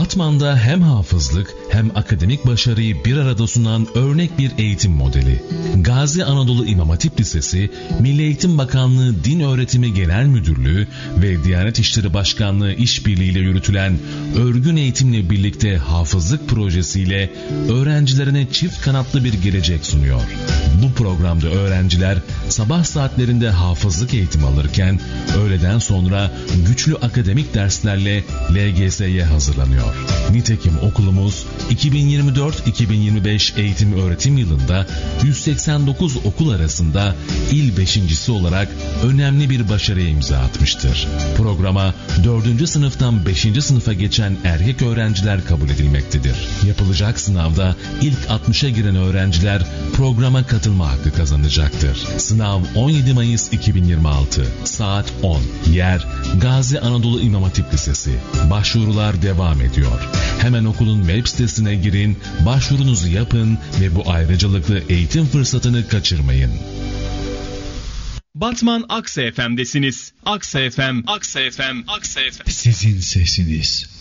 Batman'da hem hafızlık hem akademik başarıyı bir arada sunan örnek bir eğitim modeli. Gazi Anadolu İmam Hatip Lisesi, Milli Eğitim Bakanlığı Din Öğretimi Genel Müdürlüğü ve Diyanet İşleri Başkanlığı işbirliğiyle yürütülen örgün eğitimle birlikte hafızlık projesiyle öğrencilerine çift kanatlı bir gelecek sunuyor. Bu programda öğrenciler sabah saatlerinde hafızlık eğitimi alırken öğleden sonra güçlü akademik derslerle LGS'ye hazırlanıyor. Nitekim okulumuz 2024-2025 eğitim öğretim yılında 189 okul arasında il 5.'si olarak önemli bir başarıya imza atmıştır. Programa 4. sınıftan 5. sınıfa geçen erkek öğrenciler kabul edilmektedir. Yapılacak sınavda ilk 60'a giren öğrenciler programa katılma hakkı kazanacaktır. Sınav 17 Mayıs 2026, saat 10. Yer Gazi Anadolu İmam Hatip Lisesi. Başvurular devam ediyor. Hemen okulun web sitesine girin, başvurunuzu yapın ve bu ayrıcalıklı eğitim fırsatını kaçırmayın. Batman Aksa FM'desiniz. Aksa FM, Aksa FM, Aksa FM. Sizin sesiniz.